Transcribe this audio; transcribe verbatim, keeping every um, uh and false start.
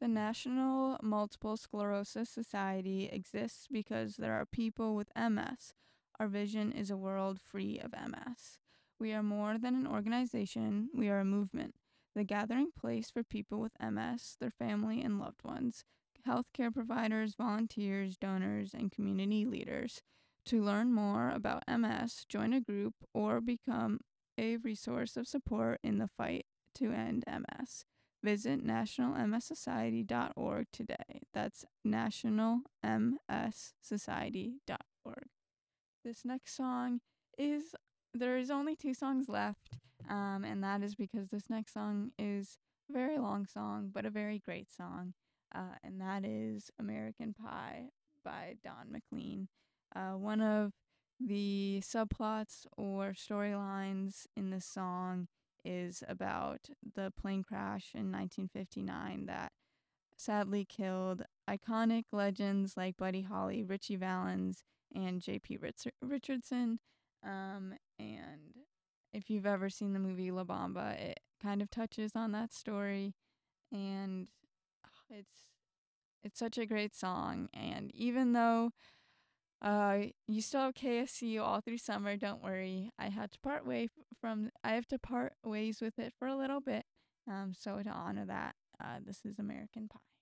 The National Multiple Sclerosis Society exists because there are people with M S. Our vision is a world free of M S. We are more than an organization, we are a movement, the gathering place for people with M S, their family and loved ones, healthcare providers, volunteers, donors, and community leaders. To learn more about M S, join a group, or become a resource of support in the fight to end M S. Visit national m s society dot org today. That's national m s society dot org. This next song is, there is only two songs left, um, and that is because this next song is a very long song, but a very great song, uh, and that is American Pie by Don McLean. Uh, one of the subplots or storylines in this song is about the plane crash in nineteen fifty-nine that sadly killed iconic legends like Buddy Holly, Richie Valens, and J P. Ritz- Richardson. Um, and if you've ever seen the movie La Bamba, it kind of touches on that story, and uh, it's it's such a great song. And even though uh, you still have K S C all through summer, don't worry. I had to part way from. I have to part ways with it for a little bit. Um, so to honor that, uh, this is American Pie.